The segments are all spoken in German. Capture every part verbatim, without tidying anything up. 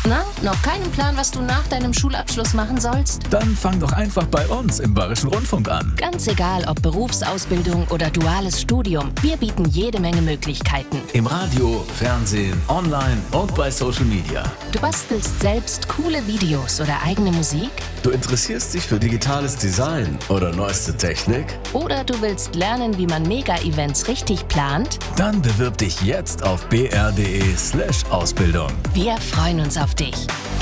Na, noch keinen Plan, was du nach deinem Schulabschluss machen sollst? Dann fang doch einfach bei uns im Bayerischen Rundfunk an. Ganz egal, ob Berufsausbildung oder duales Studium, wir bieten jede Menge Möglichkeiten. Im Radio, Fernsehen, online und bei Social Media. Du bastelst selbst coole Videos oder eigene Musik? Du interessierst dich für digitales Design oder neueste Technik? Oder du willst lernen, wie man Mega-Events richtig plant? Dann bewirb dich jetzt auf br.de slash Ausbildung. Wir freuen uns auf dich.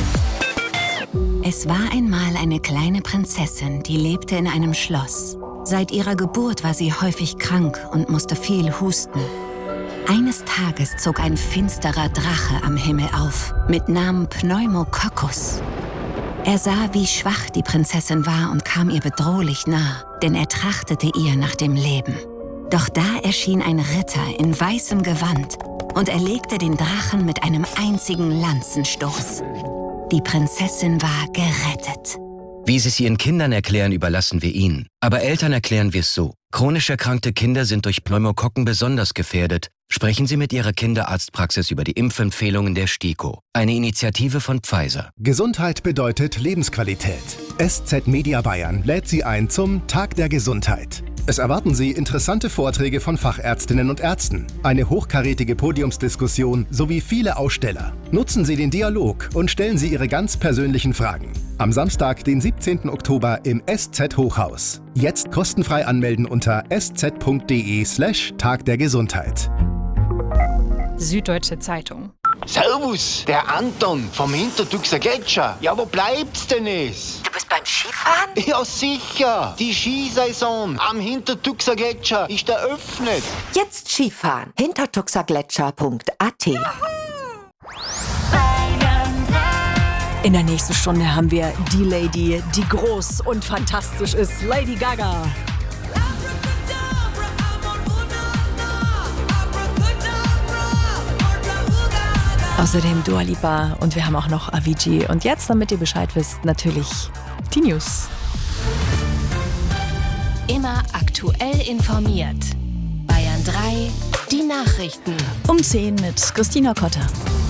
Es war einmal eine kleine Prinzessin, die lebte in einem Schloss. Seit ihrer Geburt war sie häufig krank und musste viel husten. Eines Tages zog ein finsterer Drache am Himmel auf, mit Namen Pneumococcus. Er sah, wie schwach die Prinzessin war und kam ihr bedrohlich nah, denn er trachtete ihr nach dem Leben. Doch da erschien ein Ritter in weißem Gewand und erlegte den Drachen mit einem einzigen Lanzenstoß. Die Prinzessin war gerettet. Wie Sie es Ihren Kindern erklären, überlassen wir Ihnen. Aber Eltern erklären wir es so. Chronisch erkrankte Kinder sind durch Pneumokokken besonders gefährdet. Sprechen Sie mit Ihrer Kinderarztpraxis über die Impfempfehlungen der STIKO, eine Initiative von Pfizer. Gesundheit bedeutet Lebensqualität. S Z Media Bayern lädt Sie ein zum Tag der Gesundheit. Es erwarten Sie interessante Vorträge von Fachärztinnen und Ärzten, eine hochkarätige Podiumsdiskussion sowie viele Aussteller. Nutzen Sie den Dialog und stellen Sie Ihre ganz persönlichen Fragen. Am Samstag, den siebzehnten Oktober im S Z Hochhaus. Jetzt kostenfrei anmelden unter sz.de slash Tag der Gesundheit. Süddeutsche Zeitung. Servus, der Anton vom Hintertuxer Gletscher. Ja, wo bleibt's denn es? Du bist beim Skifahren? Ja, sicher. Die Skisaison am Hintertuxer Gletscher ist eröffnet. Jetzt Skifahren. hintertuxergletscher punkt a t. In der nächsten Stunde haben wir die Lady, die groß und fantastisch ist, Lady Gaga. Außerdem Dua Lipa und wir haben auch noch Avicii. Und jetzt, damit ihr Bescheid wisst, natürlich die News. Immer aktuell informiert. Bayern drei, die Nachrichten. Um zehn mit Christina Kotter.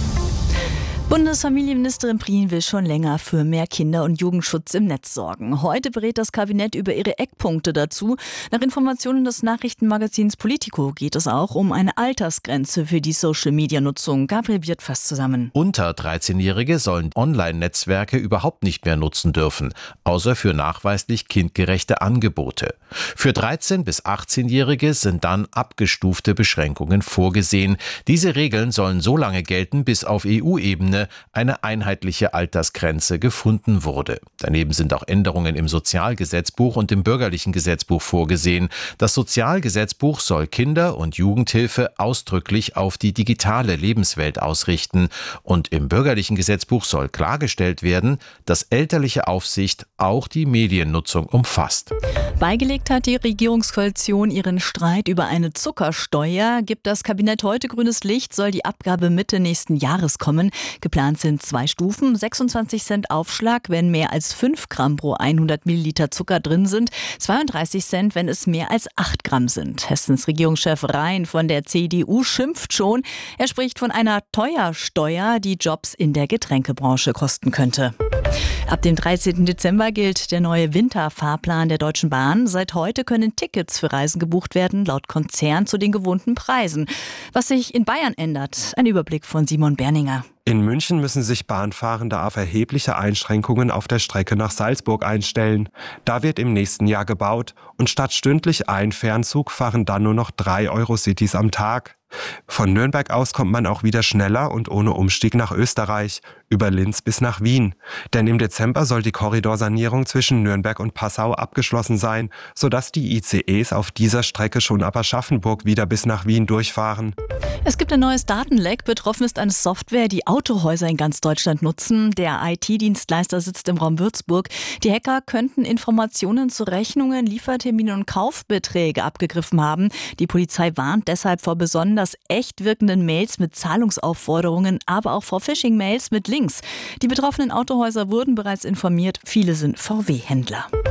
Bundesfamilienministerin Prien will schon länger für mehr Kinder- und Jugendschutz im Netz sorgen. Heute berät das Kabinett über ihre Eckpunkte dazu. Nach Informationen des Nachrichtenmagazins Politico geht es auch um eine Altersgrenze für die Social-Media-Nutzung. Gabriel Wirth fasst zusammen. Unter dreizehnjährige sollen Online-Netzwerke überhaupt nicht mehr nutzen dürfen, außer für nachweislich kindgerechte Angebote. Für dreizehn- bis achtzehnjährige sind dann abgestufte Beschränkungen vorgesehen. Diese Regeln sollen so lange gelten, bis auf E U-Ebene eine einheitliche Altersgrenze gefunden wurde. Daneben sind auch Änderungen im Sozialgesetzbuch und im Bürgerlichen Gesetzbuch vorgesehen. Das Sozialgesetzbuch soll Kinder- und Jugendhilfe ausdrücklich auf die digitale Lebenswelt ausrichten. Und im Bürgerlichen Gesetzbuch soll klargestellt werden, dass elterliche Aufsicht auch die Mediennutzung umfasst. Beigelegt hat die Regierungskoalition ihren Streit über eine Zuckersteuer. Gibt das Kabinett heute grünes Licht, soll die Abgabe Mitte nächsten Jahres kommen. Geplant sind zwei Stufen, sechsundzwanzig Cent Aufschlag, wenn mehr als fünf Gramm pro hundert Milliliter Zucker drin sind, zweiunddreißig Cent, wenn es mehr als acht Gramm sind. Hessens Regierungschef Rhein von der C D U schimpft schon. Er spricht von einer Teuersteuer, die Jobs in der Getränkebranche kosten könnte. Ab dem dreizehnten Dezember gilt der neue Winterfahrplan der Deutschen Bahn. Seit heute können Tickets für Reisen gebucht werden, laut Konzern zu den gewohnten Preisen. Was sich in Bayern ändert, ein Überblick von Simon Berninger. In München müssen sich Bahnfahrende auf erhebliche Einschränkungen auf der Strecke nach Salzburg einstellen. Da wird im nächsten Jahr gebaut und statt stündlich ein Fernzug fahren dann nur noch drei Eurocities am Tag. Von Nürnberg aus kommt man auch wieder schneller und ohne Umstieg nach Österreich, über Linz bis nach Wien. Denn im Dezember soll die Korridorsanierung zwischen Nürnberg und Passau abgeschlossen sein, sodass die I C Es auf dieser Strecke schon ab Aschaffenburg wieder bis nach Wien durchfahren. Es gibt ein neues Datenleck. Betroffen ist eine Software, die Autohäuser in ganz Deutschland nutzen. Der I T-Dienstleister sitzt im Raum Würzburg. Die Hacker könnten Informationen zu Rechnungen, Lieferterminen und Kaufbeträge abgegriffen haben. Die Polizei warnt deshalb vor besonders echt wirkenden Mails mit Zahlungsaufforderungen, aber auch vor Phishing-Mails mit Links. Die betroffenen Autohäuser wurden bereits informiert. Viele sind V W-Händler.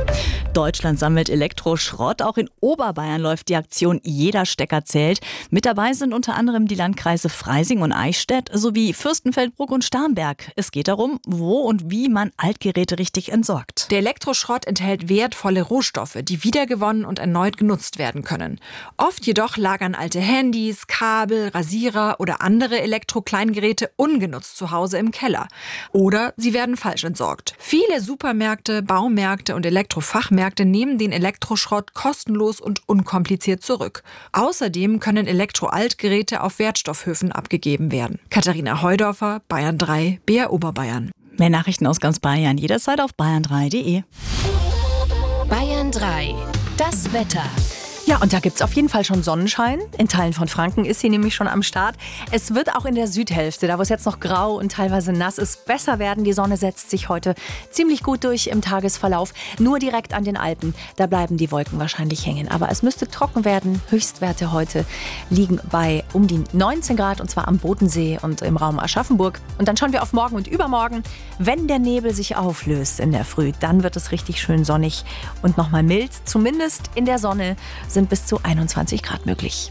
Deutschland sammelt Elektroschrott. Auch in Oberbayern läuft die Aktion Jeder Stecker zählt. Mit dabei sind unter anderem die Landkreise Freising und Eichstätt sowie Fürstenfeldbruck und Starnberg. Es geht darum, wo und wie man Altgeräte richtig entsorgt. Der Elektroschrott enthält wertvolle Rohstoffe, die wiedergewonnen und erneut genutzt werden können. Oft jedoch lagern alte Handys, Kabel, Rasierer oder andere Elektrokleingeräte ungenutzt zu Hause im Keller. Oder sie werden falsch entsorgt. Viele Supermärkte, Baumärkte und Elektrofachmärkte nehmen den Elektroschrott kostenlos und unkompliziert zurück. Außerdem können Elektroaltgeräte auf Wertstoffhöfen abgegeben werden. Katharina Heudorfer, Bayern drei, B R Oberbayern. Mehr Nachrichten aus ganz Bayern jederzeit auf bayern drei punkt de. Bayern drei. Das Wetter. Ja, und da gibt's auf jeden Fall schon Sonnenschein. In Teilen von Franken ist sie nämlich schon am Start. Es wird auch in der Südhälfte, da wo es jetzt noch grau und teilweise nass ist, besser werden. Die Sonne setzt sich heute ziemlich gut durch im Tagesverlauf. Nur direkt an den Alpen, da bleiben die Wolken wahrscheinlich hängen. Aber es müsste trocken werden. Höchstwerte heute liegen bei um die neunzehn Grad, und zwar am Bodensee und im Raum Aschaffenburg. Und dann schauen wir auf morgen und übermorgen. Wenn der Nebel sich auflöst in der Früh, dann wird es richtig schön sonnig und nochmal mild. Zumindest in der Sonne sind bis zu einundzwanzig Grad möglich.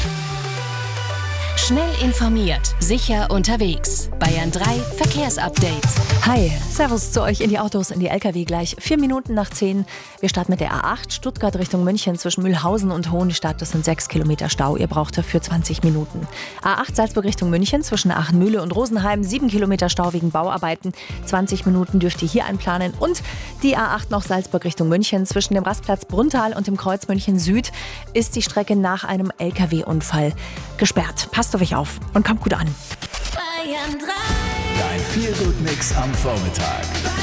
Schnell informiert, sicher unterwegs. Bayern drei Verkehrsupdate. Hi, servus zu euch in die Autos, in die L K W gleich. Vier Minuten nach zehn. Wir starten mit der A acht, Stuttgart Richtung München zwischen Mühlhausen und Hohenstadt. Das sind sechs Kilometer Stau. Ihr braucht dafür zwanzig Minuten. A acht Salzburg Richtung München zwischen Aachenmühle und Rosenheim. sieben Kilometer Stau wegen Bauarbeiten. zwanzig Minuten dürft ihr hier einplanen. Und die A acht noch Salzburg Richtung München zwischen dem Rastplatz Bruntal und dem Kreuz München Süd ist die Strecke nach einem L K W-Unfall gesperrt. Passt auf euch auf und kommt gut an. Bayern drei. Dein Feel-Good-Mix am Vormittag.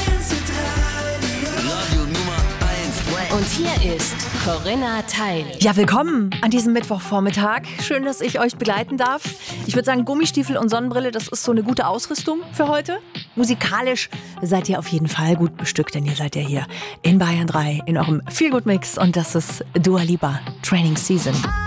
Radio Nummer eins. Und hier ist Corinna Teil. Ja, willkommen an diesem Mittwochvormittag. Schön, dass ich euch begleiten darf. Ich würde sagen, Gummistiefel und Sonnenbrille, das ist so eine gute Ausrüstung für heute. Musikalisch seid ihr auf jeden Fall gut bestückt, denn ihr seid ja hier in Bayern drei in eurem Feel-Good-Mix und das ist Dua Lipa, Training Season.